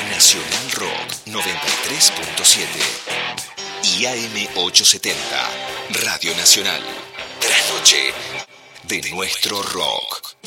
Nacional Rock 93.7 y AM 870, Radio Nacional. Trasnoche de nuestro rock.